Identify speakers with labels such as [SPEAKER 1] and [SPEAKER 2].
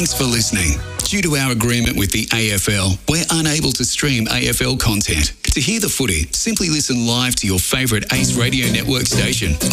[SPEAKER 1] Thanks for listening. Due to our agreement with the AFL, we're unable to stream AFL content. To hear the footy, simply listen live to your favourite Ace Radio Network station.